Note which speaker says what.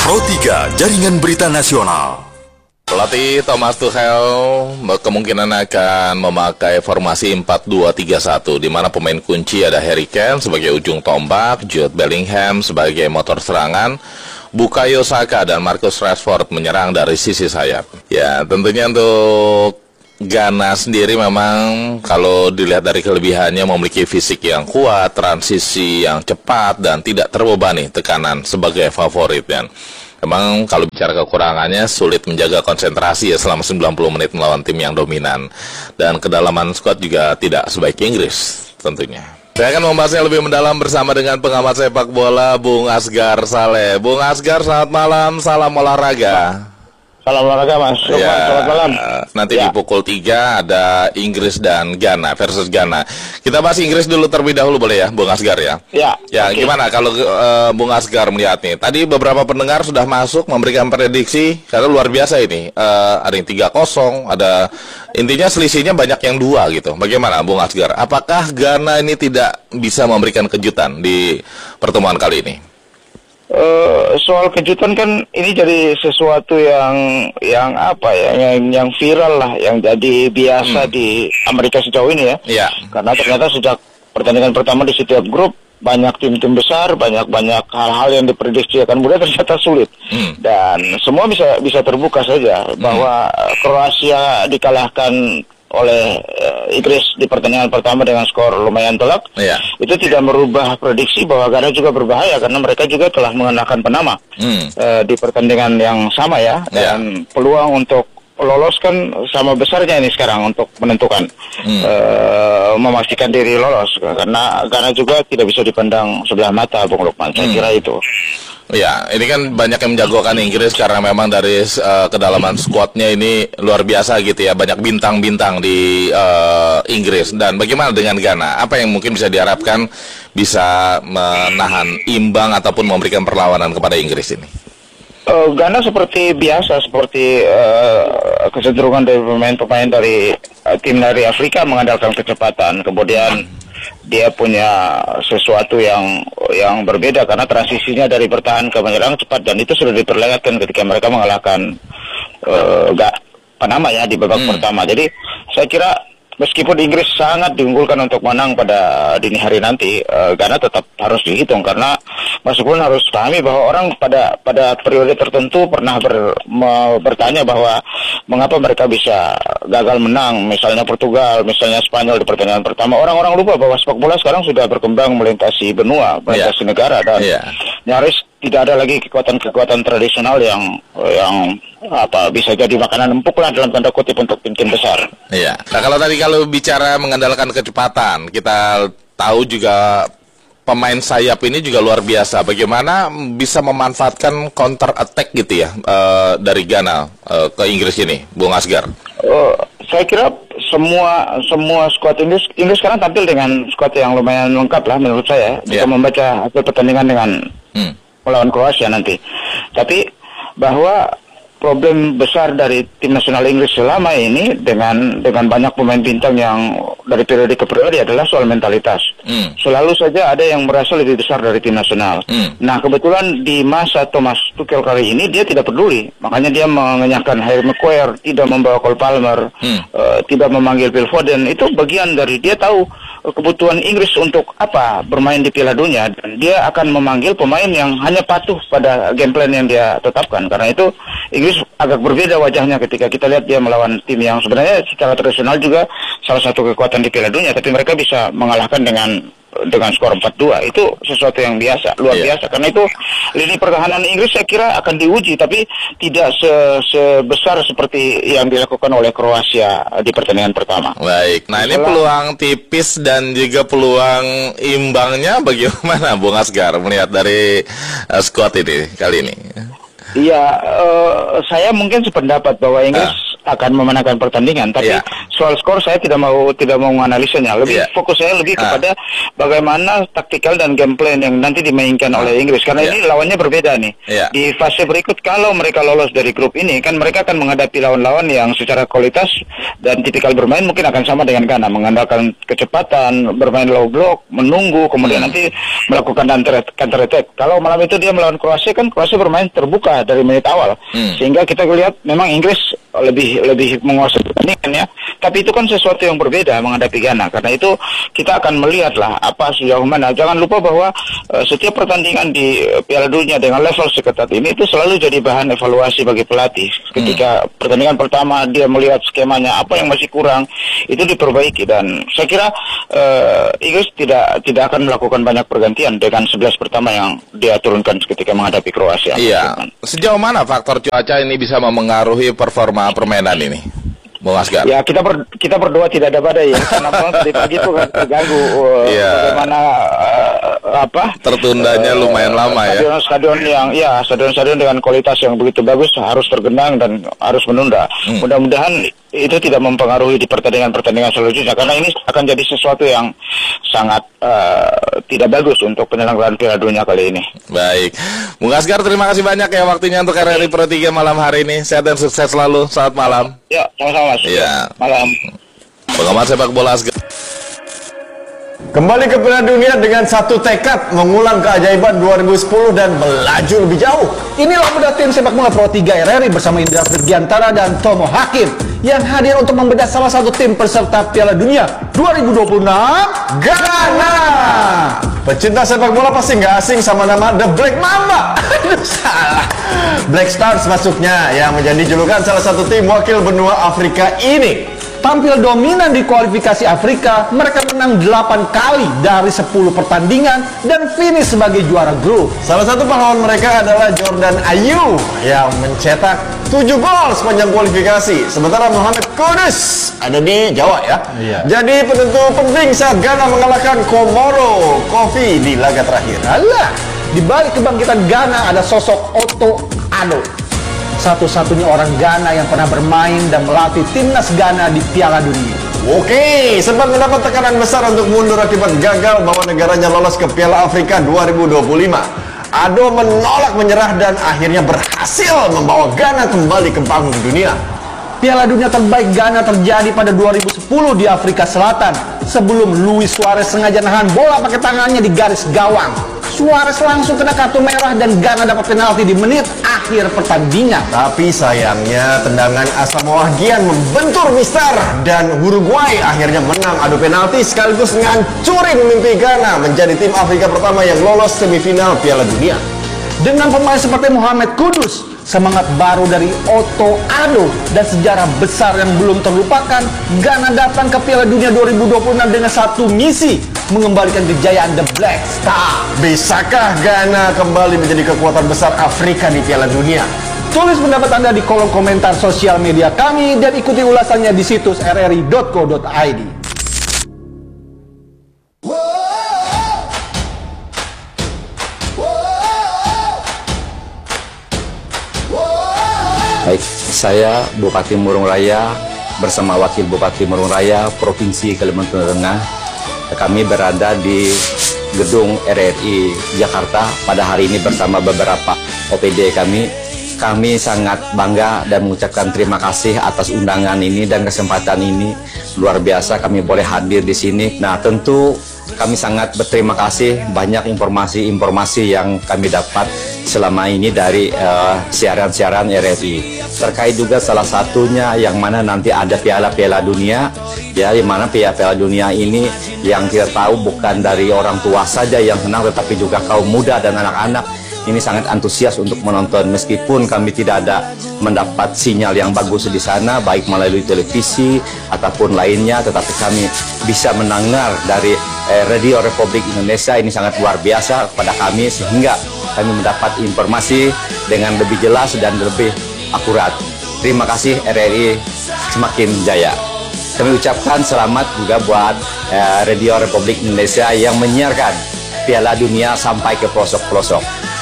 Speaker 1: Pro 3 Jaringan Berita Nasional.
Speaker 2: Pelatih Thomas Tuchel kemungkinan akan memakai formasi 4-2-3-1, di mana pemain kunci ada Harry Kane sebagai ujung tombak, Jude Bellingham sebagai motor serangan, Bukayo Saka dan Marcus Rashford menyerang dari sisi sayap. Ya, tentunya untuk Ghana sendiri memang kalau dilihat dari kelebihannya memiliki fisik yang kuat, transisi yang cepat, dan tidak terbebani tekanan sebagai favorit. Dan memang kalau bicara kekurangannya sulit menjaga konsentrasi ya selama 90 menit melawan tim yang dominan. Dan kedalaman skuad juga tidak sebaik Inggris tentunya. Saya akan membahasnya lebih mendalam bersama dengan pengamat sepak bola Bung Asgar Saleh. Bung Asgar, selamat malam, salam olahraga.
Speaker 3: Salam olahraga Mas, selamat malam.
Speaker 2: Nanti di pukul 3 ada Inggris dan Ghana versus Ghana. Kita bahas Inggris dulu terlebih dahulu boleh ya, Bung Asgar ya?
Speaker 3: Ya.
Speaker 2: Okay. Gimana kalau Bung Asgar melihat nih? Tadi beberapa pendengar sudah masuk memberikan prediksi, karena luar biasa ini. Ada yang 3-0, ada intinya selisihnya banyak yang 2 gitu. Bagaimana Bung Asgar? Apakah Ghana ini tidak bisa memberikan kejutan di pertemuan kali ini?
Speaker 3: Soal kejutan kan ini jadi sesuatu yang apa ya, yang viral lah, yang jadi biasa di Amerika sejauh ini ya.
Speaker 2: Yeah.
Speaker 3: Karena ternyata sejak pertandingan pertama di setiap grup banyak tim-tim besar, banyak hal-hal yang diprediksi akan mudah ternyata sulit. Dan semua bisa terbuka saja bahwa Kroasia dikalahkan oleh Inggris di pertandingan pertama dengan skor lumayan telak. Itu tidak merubah prediksi bahwa Ghana juga berbahaya karena mereka juga telah mengenakan penama di pertandingan yang sama ya. Dan peluang untuk lolos kan sama besarnya ini sekarang untuk menentukan memastikan diri lolos, karena Ghana juga tidak bisa dipandang sebelah mata, Bung Lukman. Saya kira itu.
Speaker 2: Ya, ini kan banyak yang menjagokan Inggris karena memang dari kedalaman skuadnya ini luar biasa gitu ya, banyak bintang-bintang di Inggris. Dan bagaimana dengan Ghana? Apa yang mungkin bisa diharapkan bisa menahan imbang ataupun memberikan perlawanan kepada Inggris ini?
Speaker 3: Ghana seperti biasa, seperti kecenderungan dari pemain-pemain dari tim dari Afrika mengandalkan kecepatan. Kemudian dia punya sesuatu yang berbeda karena transisinya dari bertahan ke menyerang cepat, dan itu sudah diperlihatkan ketika mereka mengalahkan Panama ya di babak pertama. Jadi saya kira meskipun Inggris sangat diunggulkan untuk menang pada dini hari nanti, Ghana tetap harus dihitung karena meskipun harus pahami bahwa orang pada periode tertentu pernah bertanya bahwa mengapa mereka bisa gagal menang, misalnya Portugal, misalnya Spanyol di pertandingan pertama. Orang-orang lupa bahwa sepak bola sekarang sudah berkembang melintasi benua, melintasi negara, dan nyaris tidak ada lagi kekuatan-kekuatan tradisional yang bisa jadi makanan empuk lah dalam tanda kutip untuk tim-tim besar.
Speaker 2: Iya. Nah, kalau bicara mengandalkan kecepatan, kita tahu juga pemain sayap ini juga luar biasa. Bagaimana bisa memanfaatkan counter attack gitu ya dari Ghana ke Inggris ini, Bung Asgar?
Speaker 3: Saya kira semua skuad Inggris sekarang tampil dengan skuad yang lumayan lengkap lah menurut saya. Jika membaca hasil pertandingan dengan melawan Kroasia nanti. Tapi bahwa problem besar dari tim nasional Inggris selama ini dengan banyak pemain bintang yang dari periode ke periode adalah soal mentalitas. Selalu saja ada yang merasa lebih besar dari tim nasional. Nah, kebetulan di masa Thomas Tuchel kali ini dia tidak peduli. Makanya dia mengenyahkan Harry Maguire, tidak membawa Cole Palmer, tidak memanggil Phil Foden. Itu bagian dari dia tahu kebutuhan Inggris untuk apa bermain di Piala Dunia, dan dia akan memanggil pemain yang hanya patuh pada game plan yang dia tetapkan. Karena itu Inggris agak berbeda wajahnya ketika kita lihat dia melawan tim yang sebenarnya secara tradisional juga salah satu kekuatan di Piala Dunia, tapi mereka bisa mengalahkan dengan skor 4-2. Itu sesuatu yang biasa, luar biasa. Karena itu lini pertahanan Inggris saya kira akan diuji, tapi tidak sebesar seperti yang dilakukan oleh Kroasia di pertandingan pertama.
Speaker 2: Baik, nah ini peluang tipis dan juga peluang imbangnya bagaimana Bung Asgar melihat dari skuad ini kali ini? Iya,
Speaker 3: saya mungkin sependapat bahwa Inggris akan memenangkan pertandingan, tapi soal skor saya tidak mau menganalisanya. Lebih fokus saya lebih kepada bagaimana taktikal dan game plan yang nanti dimainkan oleh Inggris. Karena ini lawannya berbeda nih. Di fase berikut kalau mereka lolos dari grup ini, kan mereka akan menghadapi lawan-lawan yang secara kualitas dan tipikal bermain mungkin akan sama dengan Ghana, mengandalkan kecepatan, bermain low block, menunggu, kemudian nanti melakukan counter attack. Kalau malam itu dia melawan Kroasia, kan Kroasia bermain terbuka dari menit awal, sehingga kita lihat memang Inggris lebih menguasai pertandingan ya. Tapi itu kan sesuatu yang berbeda menghadapi Ghana. Karena itu kita akan melihatlah apa sejauh mana. Jangan lupa bahwa setiap pertandingan di Piala Dunia dengan level seketat ini itu selalu jadi bahan evaluasi bagi pelatih. Ketika pertandingan pertama dia melihat skemanya apa yang masih kurang, itu diperbaiki. Dan saya kira Inggris tidak akan melakukan banyak pergantian dengan 11 pertama yang dia turunkan ketika menghadapi Kroasia.
Speaker 2: Iya. Sejauh mana faktor cuaca ini bisa memengaruhi performa permainan ini, Bung Asgar? Ya,
Speaker 3: kita berdoa tidak ada badai ya. Karena tadi pagi itu kan terganggu bagaimana
Speaker 2: tertundanya lumayan lama
Speaker 3: stadion dengan kualitas yang begitu bagus harus tergenang dan harus menunda. Mudah-mudahan itu tidak mempengaruhi di pertandingan selanjutnya, karena ini akan jadi sesuatu yang sangat tidak bagus untuk penyelenggaraan Piala Dunia kali ini.
Speaker 2: Baik, Bung Asgar, terima kasih banyak ya waktunya untuk RRI Pro 3 malam hari ini. Sehat dan sukses selalu. Selamat malam.
Speaker 3: Ya, sama-sama Mas.
Speaker 2: Ya.
Speaker 3: Malam.
Speaker 2: Pengamat sepak bola Asgar.
Speaker 4: Kembali ke Piala Dunia dengan satu tekad mengulang keajaiban 2010 dan melaju lebih jauh. Inilah muda tim sepak bola Pro 3 RRI bersama Indra Firgiantara dan Tomo Hakim yang hadir untuk membedah salah satu tim peserta Piala Dunia 2026, Ghana. Pecinta sepak bola pasti nggak asing sama nama The Black Mamba. Salah. Black Stars masuknya yang menjadi julukan salah satu tim wakil benua Afrika ini. Tampil dominan di kualifikasi Afrika, mereka menang 8 kali dari 10 pertandingan dan finish sebagai juara grup. Salah satu pahlawan mereka adalah Jordan Ayew yang mencetak 7 gol sepanjang kualifikasi. Sementara Mohamed Kudus ada di Jawa ya. Jadi penentu penting saat Ghana mengalahkan Komoro Kofi di laga terakhir. Alah, di balik kebangkitan Ghana ada sosok Otto Addo, satu-satunya orang Ghana yang pernah bermain dan melatih timnas Ghana di Piala Dunia. Oke, sempat mendapat tekanan besar untuk mundur akibat gagal bawa negaranya lolos ke Piala Afrika 2025. Addo menolak menyerah dan akhirnya berhasil membawa Ghana kembali ke panggung dunia. Piala Dunia terbaik Ghana terjadi pada 2010 di Afrika Selatan sebelum Luis Suarez sengaja nahan bola pakai tangannya di garis gawang. Suarez langsung kena kartu merah dan Ghana dapat penalti di menit akhir pertandingan. Tapi sayangnya tendangan Asamoah Gyan membentur Mister dan Uruguay akhirnya menang adu penalti sekaligus ngancurin mimpi Ghana menjadi tim Afrika pertama yang lolos semifinal Piala Dunia. Dengan pemain seperti Mohamed Kudus, semangat baru dari Otto Addo, dan sejarah besar yang belum terlupakan, Ghana datang ke Piala Dunia 2026 dengan satu misi, mengembalikan kejayaan The Black Star. Bisakah Ghana kembali menjadi kekuatan besar Afrika di Piala Dunia? Tulis pendapat Anda di kolom komentar sosial media kami dan ikuti ulasannya di situs rri.co.id.
Speaker 5: Baik, saya Bupati Murung Raya bersama Wakil Bupati Murung Raya Provinsi Kalimantan Tengah. Kami berada di gedung RRI Jakarta pada hari ini bersama beberapa OPD kami. Kami sangat bangga dan mengucapkan terima kasih atas undangan ini dan kesempatan ini. Luar biasa kami boleh hadir di sini. Nah, tentu kami sangat berterima kasih, banyak informasi-informasi yang kami dapat selama ini dari siaran-siaran RRI. Terkait juga salah satunya yang mana nanti ada Piala Dunia, ya, di mana Piala Dunia ini yang kita tahu bukan dari orang tua saja yang senang, tetapi juga kaum muda dan anak-anak ini sangat antusias untuk menonton. Meskipun kami tidak ada mendapat sinyal yang bagus di sana, baik melalui televisi ataupun lainnya, tetapi kami bisa mendengar dari Radio Republik Indonesia. Ini sangat luar biasa pada kami, sehingga kami mendapat informasi dengan lebih jelas dan lebih akurat. Terima kasih RRI semakin jaya. Kami ucapkan selamat juga buat Radio Republik Indonesia yang menyiarkan Piala Dunia sampai ke pelosok-pelosok.